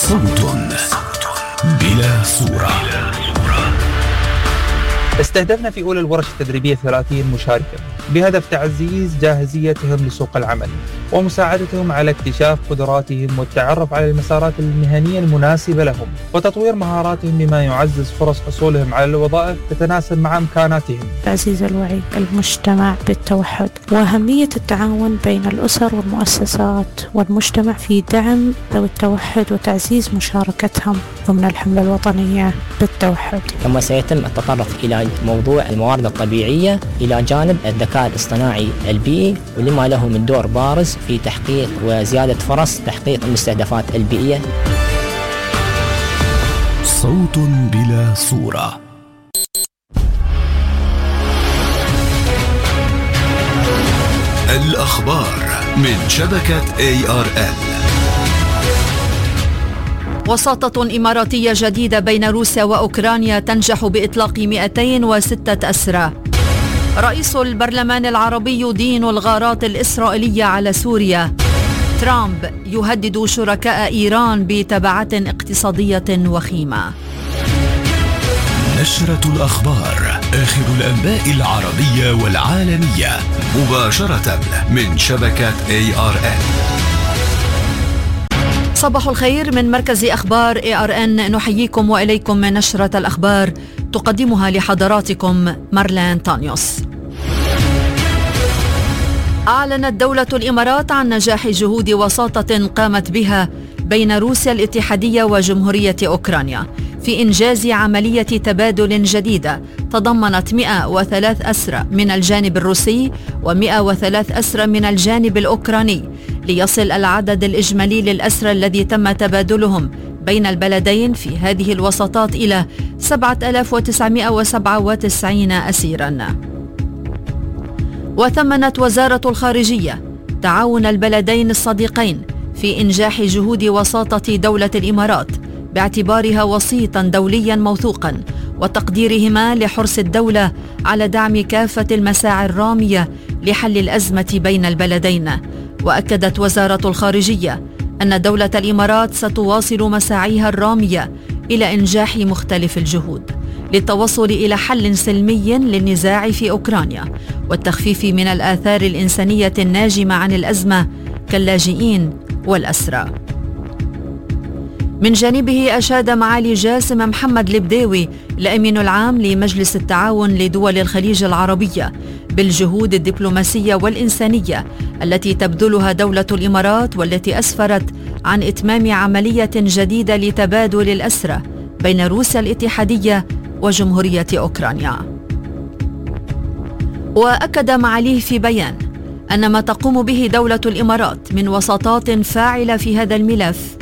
صوت بلا صورة. استهدفنا في أولى الورش التدريبية 30 مشاركة بهدف تعزيز جاهزيتهم لسوق العمل ومساعدتهم على اكتشاف قدراتهم والتعرف على المسارات المهنية المناسبة لهم وتطوير مهاراتهم بما يعزز فرص حصولهم على الوظائف تتناسب مع إمكاناتهم. تعزيز الوعي المجتمع بالتوحد وأهمية التعاون بين الأسر والمؤسسات والمجتمع في دعم ذوي التوحد وتعزيز مشاركتهم ضمن الحملة الوطنية بالتوحد. ثم سيتم التطرق إلى موضوع الموارد الطبيعية إلى جانب الذكاء الاصطناعي البيئي ولما له من دور بارز في تحقيق وزيادة فرص تحقيق المستهدفات البيئية. صوت بلا صورة. الأخبار من شبكة ARN. وساطة إماراتية جديدة بين روسيا وأوكرانيا تنجح بإطلاق 206 أسرى. رئيس البرلمان العربي يدين الغارات الإسرائيلية على سوريا. ترامب يهدد شركاء إيران بتبعات اقتصادية وخيمة. نشرة الأخبار، آخر الأنباء العربية والعالمية مباشرة من شبكة ARN. صباح الخير من مركز أخبار ARN، نحييكم وإليكم من نشرة الأخبار تقدمها لحضراتكم مارلين تانيوس. أعلنت دولة الإمارات عن نجاح جهود وساطة قامت بها بين روسيا الاتحادية وجمهورية أوكرانيا في إنجاز عملية تبادل جديدة تضمنت 103 أسرى من الجانب الروسي و103 أسرى من الجانب الأوكراني، ليصل العدد الإجمالي للأسرى الذي تم تبادلهم بين البلدين في هذه الوساطات إلى 7997 أسيراً. وثمنت وزارة الخارجية تعاون البلدين الصديقين في إنجاح جهود وساطة دولة الإمارات باعتبارها وسيطاً دولياً موثوقاً وتقديرهما لحرص الدولة على دعم كافة المساعي الرامية لحل الأزمة بين البلدين. وأكدت وزارة الخارجية أن دولة الإمارات ستواصل مساعيها الرامية إلى إنجاح مختلف الجهود للتوصل إلى حل سلمي للنزاع في أوكرانيا والتخفيف من الآثار الإنسانية الناجمة عن الأزمة كاللاجئين والأسرى. من جانبه أشاد معالي جاسم محمد البداوي الأمين العام لمجلس التعاون لدول الخليج العربية بالجهود الدبلوماسية والإنسانية التي تبذلها دولة الإمارات والتي أسفرت عن إتمام عملية جديدة لتبادل الأسرى بين روسيا الاتحادية وجمهورية أوكرانيا. وأكد معاليه في بيان أن ما تقوم به دولة الإمارات من وساطات فاعلة في هذا الملف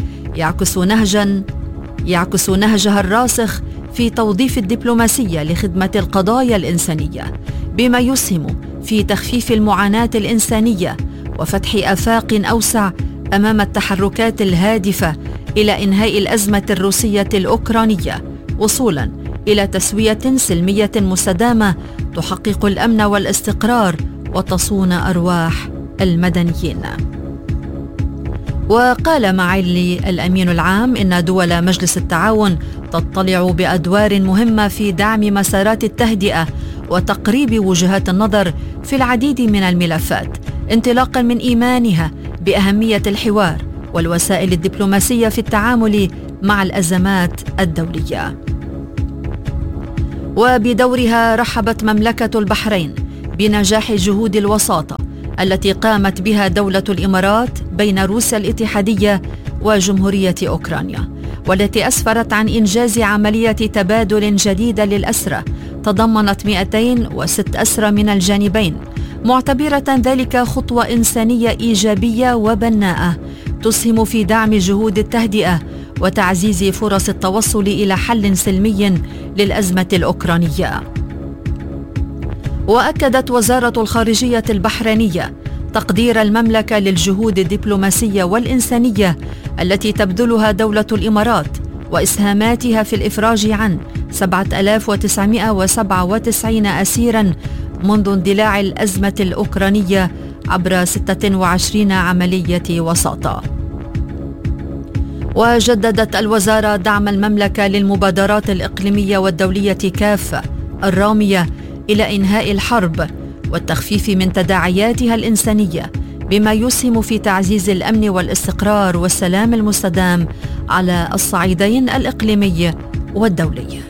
يعكس نهجها الراسخ في توظيف الدبلوماسية لخدمة القضايا الإنسانية بما يسهم في تخفيف المعاناة الإنسانية وفتح آفاق أوسع أمام التحركات الهادفة إلى إنهاء الأزمة الروسية الأوكرانية وصولاً إلى تسوية سلمية مستدامة تحقق الأمن والاستقرار وتصون أرواح المدنيين. وقال معالي الأمين العام إن دول مجلس التعاون تطلع بأدوار مهمة في دعم مسارات التهدئة وتقريب وجهات النظر في العديد من الملفات انطلاقا من إيمانها بأهمية الحوار والوسائل الدبلوماسية في التعامل مع الأزمات الدولية. وبدورها رحبت مملكة البحرين بنجاح جهود الوساطة التي قامت بها دولة الإمارات بين روسيا الاتحادية وجمهورية أوكرانيا والتي أسفرت عن إنجاز عملية تبادل جديدة للأسرى تضمنت 206 أسرى من الجانبين، معتبرة ذلك خطوة إنسانية إيجابية وبناءة تسهم في دعم جهود التهدئة وتعزيز فرص التوصل إلى حل سلمي للأزمة الأوكرانية. وأكدت وزارة الخارجية البحرينية تقدير المملكة للجهود الدبلوماسية والإنسانية التي تبذلها دولة الإمارات وإسهاماتها في الإفراج عن 7997 أسيراً منذ اندلاع الأزمة الأوكرانية عبر 26 عملية وساطة. وجددت الوزارة دعم المملكة للمبادرات الإقليمية والدولية كافة الرامية إلى إنهاء الحرب والتخفيف من تداعياتها الإنسانية، بما يسهم في تعزيز الأمن والاستقرار والسلام المستدام على الصعيدين الإقليمي والدولي.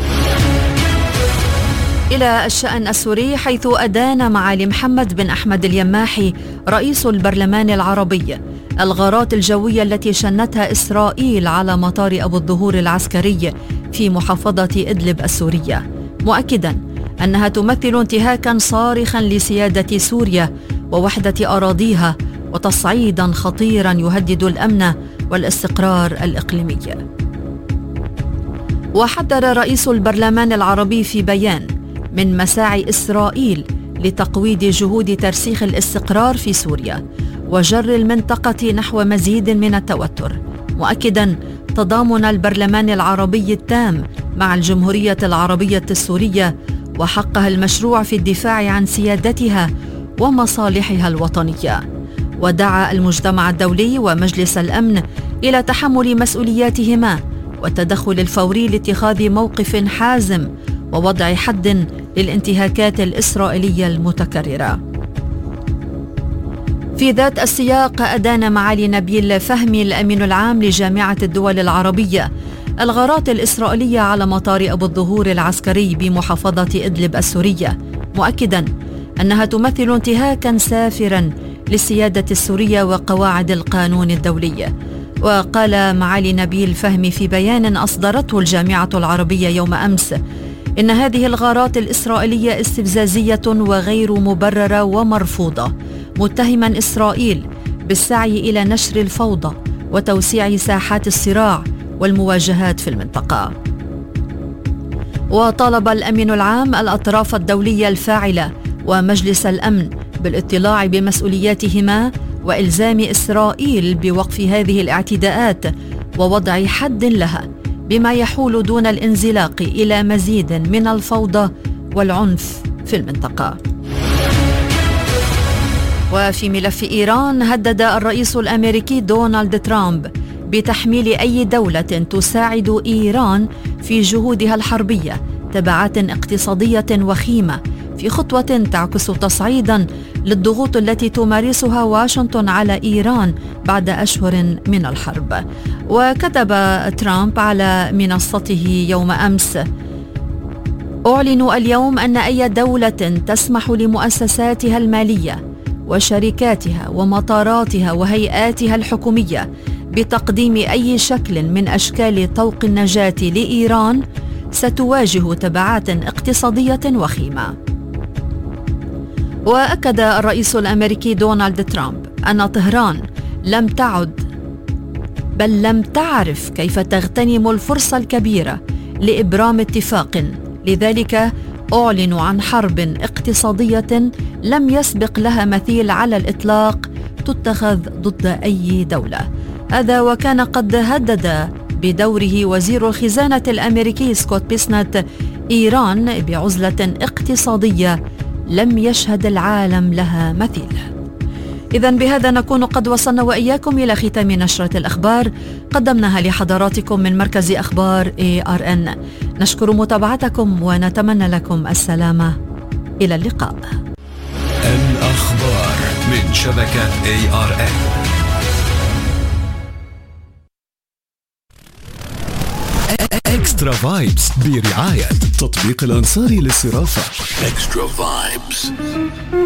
إلى الشأن السوري، حيث أدان معالي محمد بن أحمد اليماحي رئيس البرلمان العربي الغارات الجوية التي شنتها إسرائيل على مطار أبو الظهور العسكري في محافظة إدلب السورية، مؤكداً أنها تمثل انتهاكاً صارخاً لسيادة سوريا ووحدة أراضيها وتصعيداً خطيراً يهدد الأمن والاستقرار الإقليمي. وحذر رئيس البرلمان العربي في بيان من مساعي إسرائيل لتقويض جهود ترسيخ الاستقرار في سوريا وجر المنطقة نحو مزيد من التوتر، مؤكداً تضامن البرلمان العربي التام مع الجمهورية العربية السورية وحقها المشروع في الدفاع عن سيادتها ومصالحها الوطنية. ودعا المجتمع الدولي ومجلس الأمن إلى تحمل مسؤولياتهما والتدخل الفوري لاتخاذ موقف حازم ووضع حد للانتهاكات الإسرائيلية المتكررة. في ذات السياق، أدان معالي نبيل فهمي الأمين العام لجامعة الدول العربية الغارات الإسرائيلية على مطار أبو الظهور العسكري بمحافظة إدلب السورية، مؤكداً أنها تمثل انتهاكاً سافراً للسيادة السورية وقواعد القانون الدولي. وقال معالي نبيل فهمي في بيان أصدرته الجامعة العربية يوم أمس إن هذه الغارات الإسرائيلية استفزازية وغير مبررة ومرفوضة، متهما إسرائيل بالسعي إلى نشر الفوضى وتوسيع ساحات الصراع والمواجهات في المنطقة. وطالب الأمين العام الأطراف الدولية الفاعلة ومجلس الأمن بالاطلاع بمسؤولياتهما وإلزام إسرائيل بوقف هذه الاعتداءات ووضع حد لها، بما يحول دون الانزلاق إلى مزيد من الفوضى والعنف في المنطقة. وفي ملف إيران، هدد الرئيس الأمريكي دونالد ترامب بتحميل أي دولة تساعد إيران في جهودها الحربية تبعات اقتصادية وخيمة، في خطوة تعكس تصعيداً للضغوط التي تمارسها واشنطن على إيران بعد أشهر من الحرب. وكتب ترامب على منصته يوم أمس: أعلن اليوم أن أي دولة تسمح لمؤسساتها المالية وشركاتها ومطاراتها وهيئاتها الحكومية بتقديم أي شكل من أشكال طوق النجاة لإيران ستواجه تبعات اقتصادية وخيمة. وأكد الرئيس الأمريكي دونالد ترامب أن طهران لم تعرف كيف تغتنم الفرصة الكبيرة لإبرام اتفاق، لذلك أعلن عن حرب اقتصادية لم يسبق لها مثيل على الإطلاق تتخذ ضد أي دولة. هذا وكان قد هدد بدوره وزير الخزانة الأمريكي سكوت بيسنت إيران بعزلة اقتصادية لم يشهد العالم لها مثيل. إذن بهذا نكون قد وصلنا وإياكم إلى ختام نشرة الأخبار قدمناها لحضراتكم من مركز أخبار ARN. نشكر متابعتكم ونتمنى لكم السلامة. إلى اللقاء. الأخبار من شبكة ARN. اكسترا فايبس برعاية تطبيق الأنصاري للصرافة. اكسترا فايبس.